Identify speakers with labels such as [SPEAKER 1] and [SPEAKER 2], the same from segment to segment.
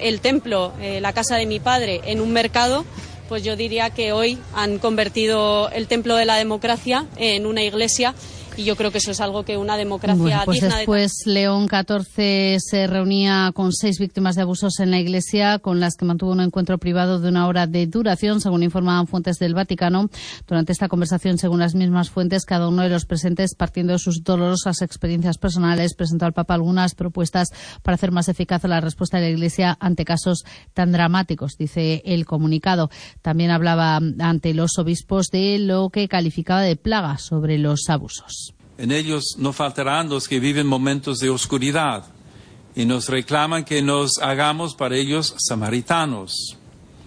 [SPEAKER 1] el templo, la casa de mi padre, en un mercado, pues yo diría que hoy han convertido el templo de la democracia en una iglesia. Y yo creo que eso es algo que una democracia
[SPEAKER 2] pues
[SPEAKER 1] digna
[SPEAKER 2] después León XIV se reunía con 6 víctimas de abusos en la Iglesia, con las que mantuvo un encuentro privado de 1 hora de duración, según informaban fuentes del Vaticano. Durante esta conversación, según las mismas fuentes, cada uno de los presentes, partiendo de sus dolorosas experiencias personales, presentó al Papa algunas propuestas para hacer más eficaz la respuesta de la Iglesia ante casos tan dramáticos, dice el comunicado. También hablaba ante los obispos de lo que calificaba de plaga sobre los abusos.
[SPEAKER 3] En ellos no faltarán los que viven momentos de oscuridad y nos reclaman que nos hagamos para ellos samaritanos.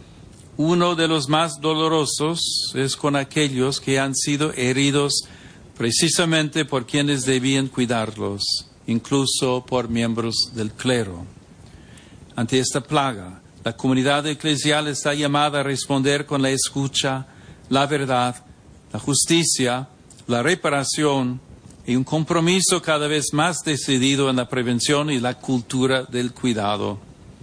[SPEAKER 3] Uno de los más dolorosos es con aquellos que han sido heridos precisamente por quienes debían cuidarlos, incluso por miembros del clero. Ante esta plaga, la comunidad eclesial está llamada a responder con la escucha, la verdad, la justicia, la reparación y un compromiso cada vez más decidido en la prevención y la cultura del cuidado.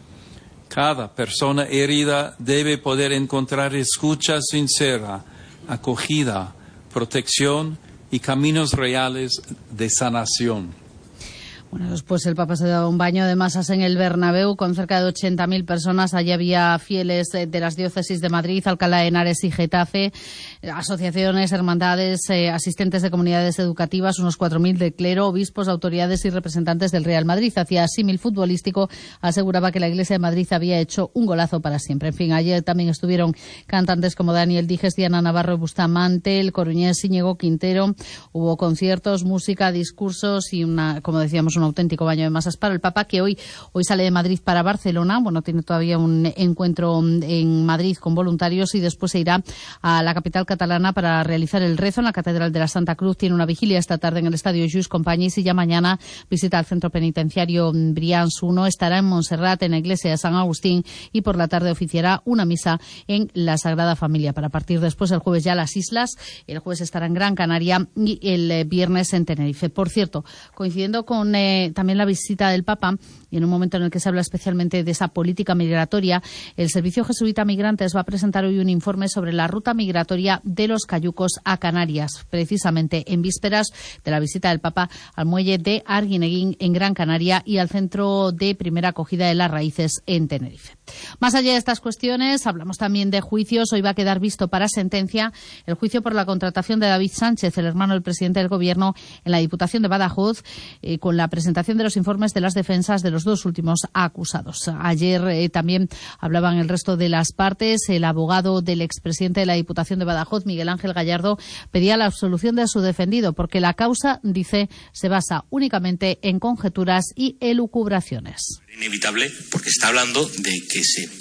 [SPEAKER 3] Cada persona herida debe poder encontrar escucha sincera, acogida, protección y caminos reales de sanación.
[SPEAKER 2] Bueno, después el Papa se daba un baño de masas en el Bernabéu con cerca de 80.000 personas. Allí había fieles de las diócesis de Madrid, Alcalá de Henares y Getafe, asociaciones, hermandades, asistentes de comunidades educativas, unos 4.000 de clero, obispos, autoridades y representantes del Real Madrid. Hacía símil futbolístico, aseguraba que la Iglesia de Madrid había hecho un golazo para siempre. En fin, ayer también estuvieron cantantes como Daniel Dijes, Diana Navarro y Bustamante, el coruñés Íñigo Quintero. Hubo conciertos, música, discursos y como decíamos, un auténtico baño de masas para el Papa, que hoy sale de Madrid para Barcelona. Bueno, tiene todavía un encuentro en Madrid con voluntarios y después se irá a la capital catalana para realizar el rezo en la Catedral de la Santa Cruz. Tiene una vigilia esta tarde en el Estadio Lluís Companys y ya mañana visita al centro penitenciario Brians 1. Estará en Montserrat, en la iglesia de San Agustín, y por la tarde oficiará una misa en la Sagrada Familia para partir después el jueves ya a las islas. El jueves estará en Gran Canaria y el viernes en Tenerife. Por cierto, coincidiendo con también la visita del Papa, y en un momento en el que se habla especialmente de esa política migratoria, el Servicio Jesuita Migrantes va a presentar hoy un informe sobre la ruta migratoria de los cayucos a Canarias, precisamente en vísperas de la visita del Papa al muelle de Arguineguín en Gran Canaria y al centro de primera acogida de las raíces en Tenerife. Más allá de estas cuestiones, hablamos también de juicios. Hoy va a quedar visto para sentencia el juicio por la contratación de David Sánchez, el hermano del presidente del Gobierno, en la Diputación de Badajoz, con la presentación de los informes de las defensas de los 2 últimos acusados. Ayer también hablaban el resto de las partes. El abogado del expresidente de la Diputación de Badajoz, Miguel Ángel Gallardo, pedía la absolución de su defendido porque la causa, dice, se basa únicamente en conjeturas y elucubraciones.
[SPEAKER 4] Inevitable porque está hablando de que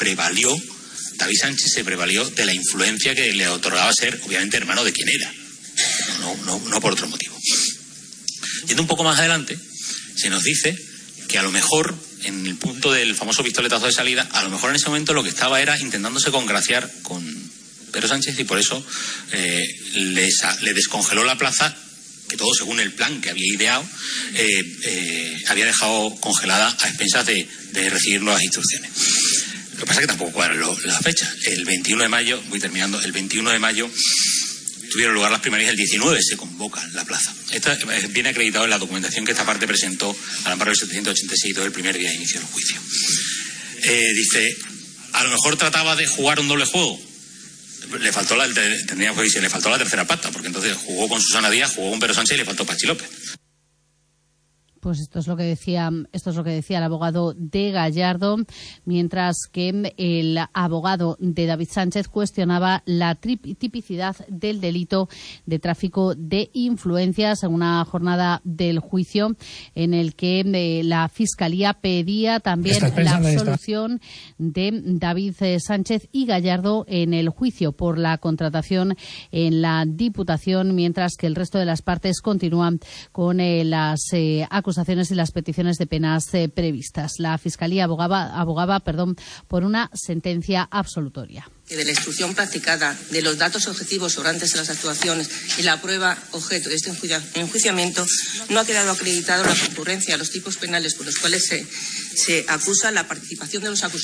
[SPEAKER 4] David Sánchez se prevalió de la influencia que le otorgaba ser, obviamente, hermano de quien era. No por otro motivo. Yendo un poco más adelante, se nos dice que a lo mejor, en el punto del famoso pistoletazo de salida, a lo mejor en ese momento lo que estaba era intentándose congraciar con Pedro Sánchez y por eso le descongeló la plaza, que todo según el plan que había ideado, había dejado congelada a expensas de recibir nuevas instrucciones. Lo que pasa es que tampoco cuadran las fechas. El 21 de mayo, voy terminando, el 21 de mayo tuvieron lugar las primarias, el 19 se convoca la plaza. Esto viene acreditado en la documentación que esta parte presentó al amparo del 786 el primer día de inicio del juicio. Dice, a lo mejor trataba de jugar un doble juego. Le faltó la tercera pata, porque entonces jugó con Susana Díaz, jugó con Pedro Sánchez y le faltó Pachi López.
[SPEAKER 2] Pues esto es lo que decía el abogado de Gallardo, mientras que el abogado de David Sánchez cuestionaba la tipicidad del delito de tráfico de influencias en una jornada del juicio en el que la Fiscalía pedía también la absolución de David Sánchez y Gallardo en el juicio por la contratación en la Diputación, mientras que el resto de las partes continúan con las acusaciones y las peticiones de penas previstas. La Fiscalía abogaba por una sentencia absolutoria.
[SPEAKER 5] De la instrucción practicada, de los datos objetivos sobrantes de las actuaciones y la prueba objeto de este enjuiciamiento, no ha quedado acreditado la concurrencia a los tipos penales por los cuales se acusa la participación de los acusados